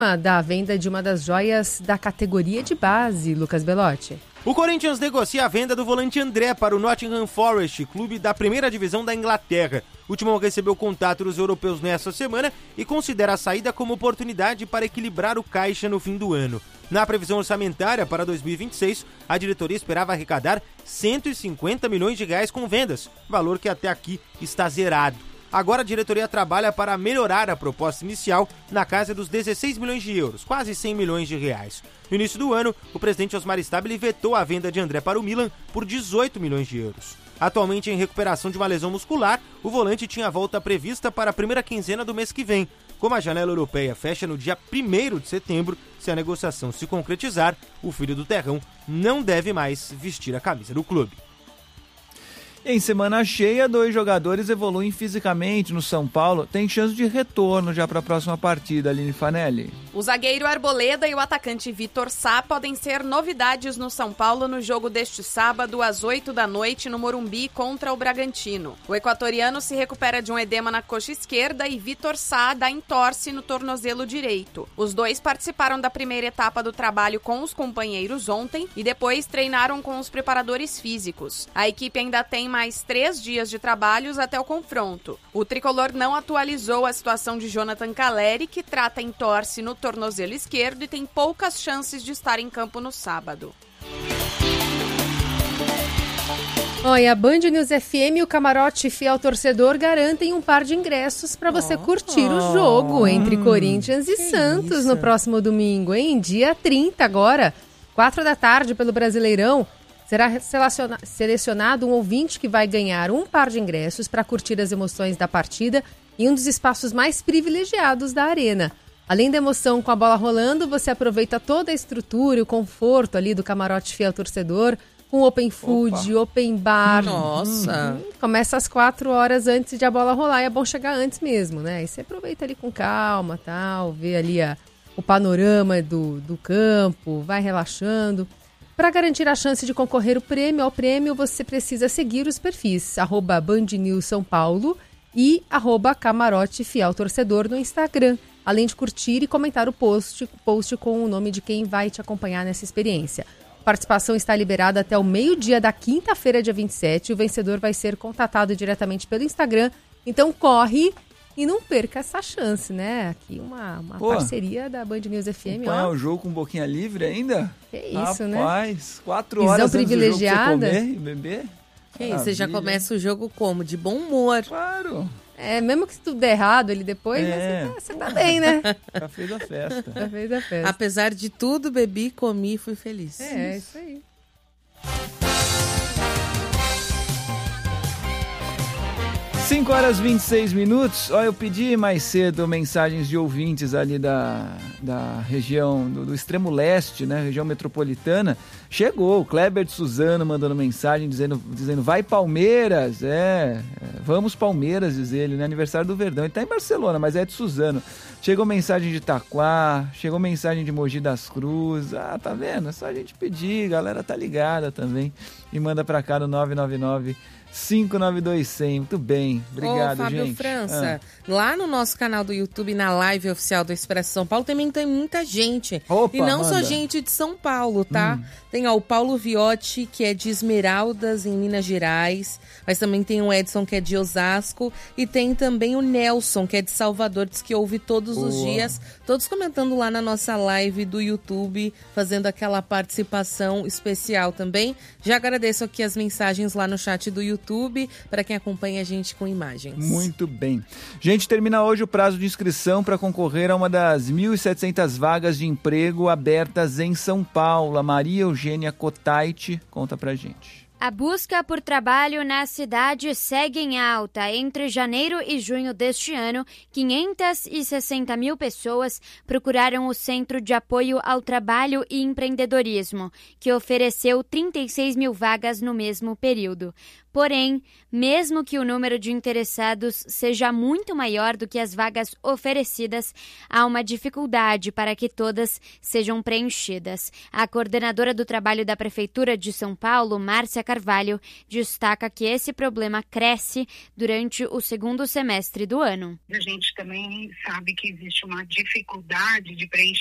Da venda de uma das joias da categoria de base, Lucas Belotti. O Corinthians negocia a venda do volante André para o Nottingham Forest, clube da primeira divisão da Inglaterra. O Timão recebeu contato dos europeus nesta semana e considera a saída como oportunidade para equilibrar o caixa no fim do ano. Na previsão orçamentária para 2026, a diretoria esperava arrecadar 150 milhões de reais com vendas, valor que até aqui está zerado. Agora a diretoria trabalha para melhorar a proposta inicial na casa dos 16 milhões de euros, quase 100 milhões de reais. No início do ano, o presidente Osmar Stabile vetou a venda de André para o Milan por 18 milhões de euros. Atualmente em recuperação de uma lesão muscular, o volante tinha a volta prevista para a primeira quinzena do mês que vem. Como a janela europeia fecha no dia 1º de setembro, se a negociação se concretizar, o filho do Terrão não deve mais vestir a camisa do clube. Em semana cheia, 2 jogadores evoluem fisicamente no São Paulo. Tem chance de retorno já para a próxima partida, Aline Fanelli. O zagueiro Arboleda e o atacante Vitor Sá podem ser novidades no São Paulo no jogo deste sábado às 8h no Morumbi contra o Bragantino. O equatoriano se recupera de um edema na coxa esquerda e Vitor Sá dá entorse no tornozelo direito. Os dois participaram da primeira etapa do trabalho com os companheiros ontem e depois treinaram com os preparadores físicos. A equipe ainda tem mais 3 dias de trabalhos até o confronto. O tricolor não atualizou a situação de Jonathan Calleri, que trata entorse no tornozelo esquerdo e tem poucas chances de estar em campo no sábado. Olha, a Band News FM e o Camarote Fiel Torcedor garantem um par de ingressos para você curtir o jogo entre Corinthians e Santos no próximo domingo, hein? Dia 30 agora, 4h pelo Brasileirão. Será selecionado um ouvinte que vai ganhar um par de ingressos para curtir as emoções da partida em um dos espaços mais privilegiados da arena. Além da emoção com a bola rolando, você aproveita toda a estrutura e o conforto ali do Camarote Fiel Torcedor, com open food, open bar. Nossa! Começa às 4h antes de a bola rolar e é bom chegar antes mesmo, né? E você aproveita ali com calma, tal, vê ali o panorama do campo, vai relaxando. Para garantir a chance de concorrer ao prêmio, você precisa seguir os perfis @BandNewsSãoPaulo e @CamaroteFielTorcedor no Instagram, além de curtir e comentar o post com o nome de quem vai te acompanhar nessa experiência. A participação está liberada até o meio-dia da quinta-feira, dia 27. O vencedor vai ser contatado diretamente pelo Instagram, então corre e não perca essa chance, né? Aqui uma parceria da Band News FM. Acompanhar o jogo com boquinha livre ainda? Que isso, né? Rapaz, 4 horas antes privilegiada. do jogo pra você comer e beber? Que isso, você já começa o jogo como? De bom humor. Claro. Mesmo que se tudo der errado ali depois, você tá bem, né? Já fez a festa. Já fez a festa. Apesar de tudo, bebi, comi e fui feliz. É isso aí. 5h26. Olha, eu pedi mais cedo mensagens de ouvintes ali da região do extremo leste, né? Região metropolitana. Chegou, o Kleber de Suzano mandando mensagem dizendo vai Palmeiras, vamos Palmeiras, diz ele, né? Aniversário do Verdão. Ele tá em Barcelona, mas é de Suzano. Chegou mensagem de Itaquá, chegou mensagem de Mogi das Cruzes. Ah, tá vendo? É só a gente pedir, a galera tá ligada também. E manda pra cá no 999-592-100. Muito bem, obrigado, Fábio gente. França, lá no nosso canal do YouTube, na live oficial do Expresso São Paulo, também tem muita gente. Opa, e não manda. só gente de São Paulo, tá? Tem o Paulo Viotti, que é de Esmeraldas, em Minas Gerais. Mas também tem o Edson, que é de Osasco. E tem também o Nelson, que é de Salvador, diz que ouve todos os dias. Todos comentando lá na nossa live do YouTube, fazendo aquela participação especial também. Já agradeço aqui as mensagens lá no chat do YouTube, para quem acompanha a gente com imagens. Muito bem. Gente, termina hoje o prazo de inscrição para concorrer a uma das 1.700 vagas de emprego abertas em São Paulo. A Maria Eugênia Cotaiti conta pra gente. A busca por trabalho na cidade segue em alta. Entre janeiro e junho deste ano, 560 mil pessoas procuraram o Centro de Apoio ao Trabalho e Empreendedorismo, que ofereceu 36 mil vagas no mesmo período. Porém, mesmo que o número de interessados seja muito maior do que as vagas oferecidas, há uma dificuldade para que todas sejam preenchidas. A coordenadora do trabalho da Prefeitura de São Paulo, Márcia Carvalho, destaca que esse problema cresce durante o segundo semestre do ano. A gente também sabe que existe uma dificuldade de preencher